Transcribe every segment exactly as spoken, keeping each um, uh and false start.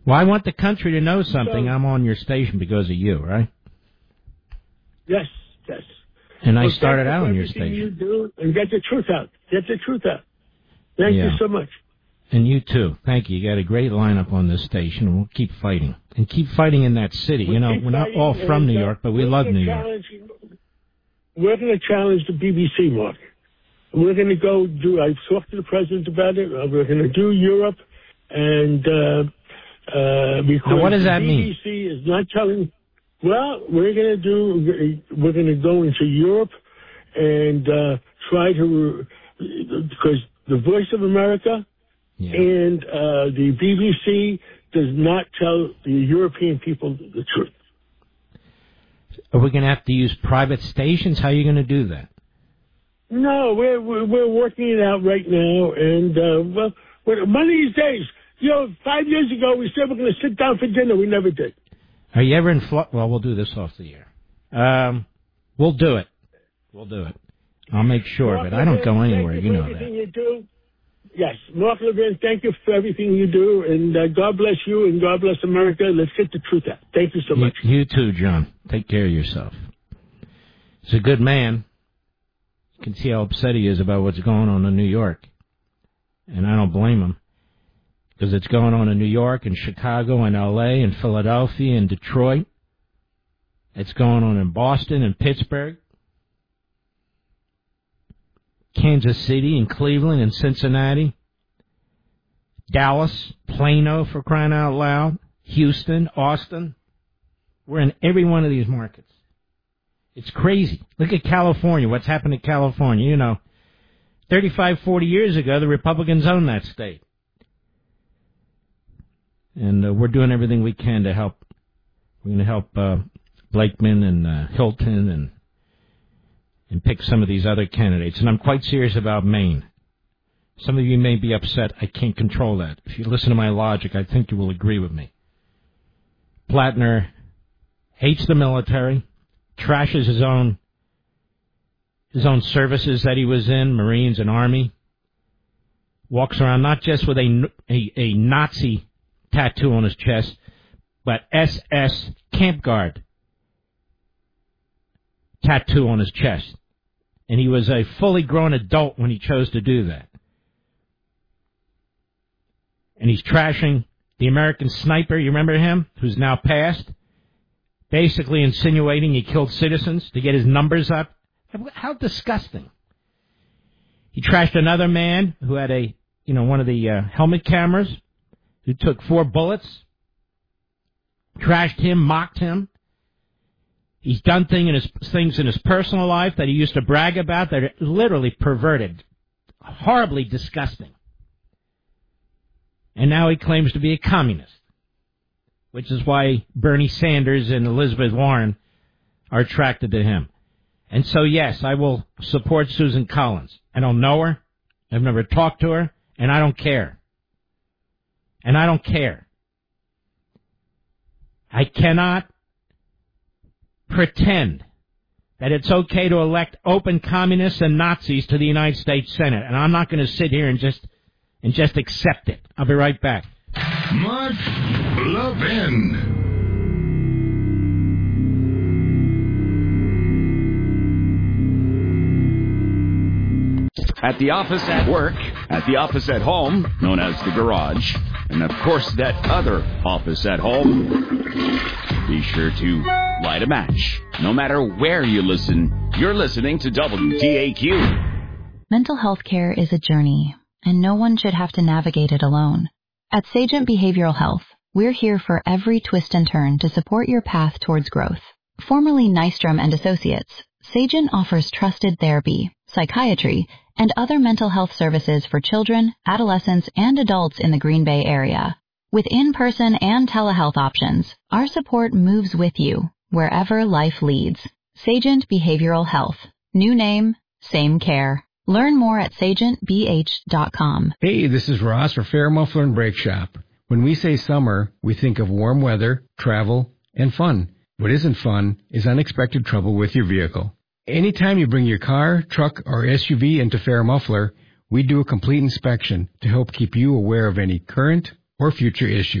Well, I want the country to know something. So, I'm on your station because of you, right? Yes, yes. And I well, started out on your station. You station. do and get the truth out. Get the truth out. Thank Yeah. you so much. And you too. Thank you. You got a great lineup on this station, and we'll keep fighting. And keep fighting in that city. We you know, keep we're not fighting, all from and, New uh, York, but we we're love gonna New York. challenge, We're going to challenge the B B C, Mark. We're going to go do, I've talked to the president about it. Uh, we're going to do Europe, and uh, uh, because Now, what does that the mean? B B C is not telling, well, we're going to do, we're going to go into Europe and uh, try to, because the Voice of America Yeah. and uh, the B B C does not tell the European people the truth. Are we going to have to use private stations? How are you going to do that? No, we're we're, we're working it out right now, and uh, well, one of these days, you know, five years ago we said we're going to sit down for dinner. We never did. Are you ever in Florida? Well, we'll do this off the air. Um, we'll do it. We'll do it. I'll make sure of it. I don't go anywhere. Thank You you know for everything that. you do. Yes, Mark Levin, thank you for everything you do, and uh, God bless you, and God bless America. Let's get the truth out. Thank you so much. You, you too, John. Take care of yourself. He's a good man. You can see how upset he is about what's going on in New York. And I don't blame him. Because it's going on in New York and Chicago and L A and Philadelphia and Detroit. It's going on in Boston and Pittsburgh. Kansas City and Cleveland and Cincinnati. Dallas, Plano, for crying out loud. Houston, Austin. We're in every one of these markets. It's crazy. Look at California. What's happened to California? You know, thirty-five, forty years ago, the Republicans owned that state. And uh, we're doing everything we can to help. We're going to help uh, Blakeman and uh, Hilton and and pick some of these other candidates. And I'm quite serious about Maine. Some of you may be upset. I can't control that. If you listen to my logic, I think you will agree with me. Plattner hates the military, trashes his own his own services that he was in, Marines and Army, walks around not just with a, a, a Nazi tattoo on his chest, but S S Camp Guard tattoo on his chest. And he was a fully grown adult when he chose to do that. And he's trashing the American sniper, you remember him, who's now passed, basically insinuating he killed citizens to get his numbers up. How disgusting. He trashed another man who had a, you know, one of the uh, helmet cameras, who took four bullets, trashed him, mocked him. He's done thing in his, things in his personal life that he used to brag about that are literally perverted, horribly disgusting. And now he claims to be a communist, which is why Bernie Sanders and Elizabeth Warren are attracted to him. And so, yes, I will support Susan Collins. I don't know her. I've never talked to her. And I don't care. And I don't care. I cannot pretend that it's okay to elect open communists and Nazis to the United States Senate. And I'm not going to sit here and just and just accept it. I'll be right back. Mark Levin. At the office, at work, at the office at home, known as the garage, and of course that other office at home, be sure to light a match. No matter where you listen, you're listening to W T A Q. Mental health care is a journey, and no one should have to navigate it alone. At Sagent Behavioral Health, we're here for every twist and turn to support your path towards growth. Formerly Nystrom and Associates, Sagent offers trusted therapy, psychiatry, and other mental health services for children, adolescents, and adults in the Green Bay area. With in-person and telehealth options, our support moves with you wherever life leads. Sagent Behavioral Health. New name, same care. Learn more at sagent b h dot com. Hey, this is Ross for Fair Muffler and Brake Shop. When we say summer, we think of warm weather, travel, and fun. What isn't fun is unexpected trouble with your vehicle. Anytime you bring your car, truck, or S U V into Fair Muffler, we do a complete inspection to help keep you aware of any current or future issues.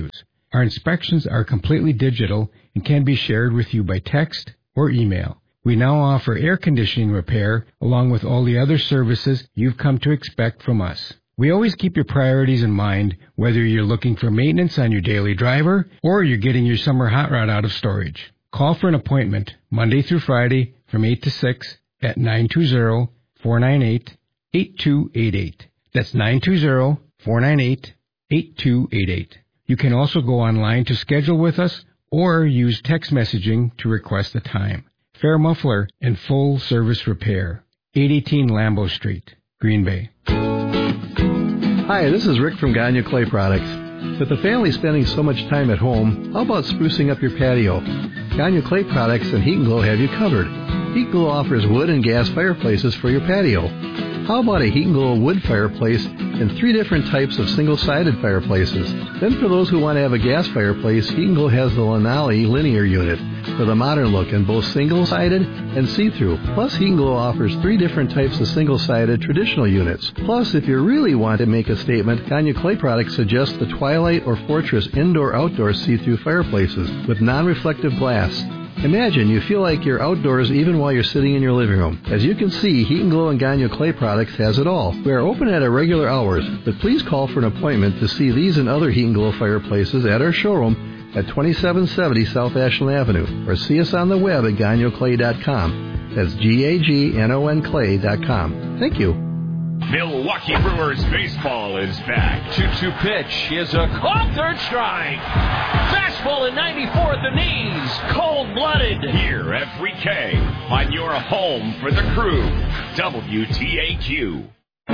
Our inspections are completely digital and can be shared with you by text or email. We now offer air conditioning repair along with all the other services you've come to expect from us. We always keep your priorities in mind, whether you're looking for maintenance on your daily driver or you're getting your summer hot rod out of storage. Call for an appointment Monday through Friday from eight to six at nine two zero, four nine eight, eight two eight eight. That's nine two zero, four nine eight, eight two eight eight. You can also go online to schedule with us or use text messaging to request a time. Fair Muffler and Full Service Repair, eight eighteen Lambeau Street, Green Bay. Hi, this is Rick from Gagne Clay Products. With the family spending so much time at home, how about sprucing up your patio? Gagne Clay Products and Heat and Glow have you covered. Heat and Glow offers wood and gas fireplaces for your patio. How about a Heat and Glow wood fireplace and three different types of single-sided fireplaces? Then for those who want to have a gas fireplace, Heat and Glow has the Lanali linear unit with a modern look in both single-sided and see-through. Plus, Heat and Glow offers three different types of single-sided traditional units. Plus, if you really want to make a statement, Gagne Clay Products suggests the Twilight or Fortress indoor-outdoor see-through fireplaces with non-reflective glass. Imagine you feel like you're outdoors even while you're sitting in your living room. As you can see, Heat and Glow and Gagne Clay Products has it all. We are open at our regular hours, but please call for an appointment to see these and other Heat and Glow fireplaces at our showroom at twenty-seven seventy South Ashland Avenue, or see us on the web at gagne clay dot com. That's G A G N O N clay dot com. Thank you. Milwaukee Brewers baseball is back. two two pitch is a caught third strike. Fastball in ninety-fourth, the knees. Cold-blooded. Here at three K on your home for the crew, W T A Q.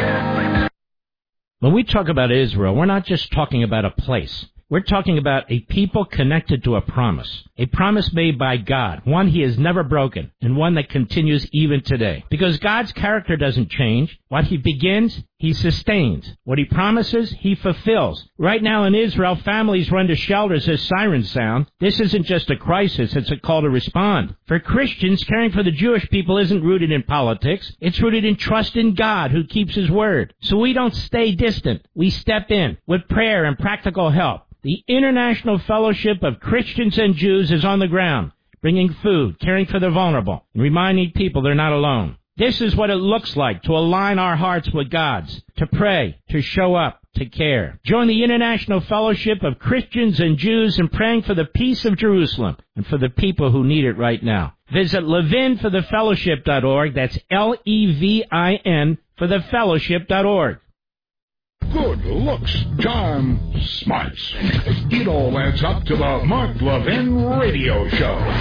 When we talk about Israel, we're not just talking about a place. We're talking about a people connected to a promise, a promise made by God, one he has never broken, and one that continues even today. Because God's character doesn't change. What he begins, he sustains. What he promises, he fulfills. Right now in Israel, families run to shelters as sirens sound. This isn't just a crisis, it's a call to respond. For Christians, caring for the Jewish people isn't rooted in politics. It's rooted in trust in God who keeps his word. So we don't stay distant. We step in with prayer and practical help. The International Fellowship of Christians and Jews is on the ground, bringing food, caring for the vulnerable, and reminding people they're not alone. This is what it looks like to align our hearts with God's, to pray, to show up, to care. Join the International Fellowship of Christians and Jews in praying for the peace of Jerusalem and for the people who need it right now. Visit levin for the fellowship dot org. That's L E V I N for the fellowship dot org. Good looks, charm, smarts. It all adds up to the Mark Levin Radio Show.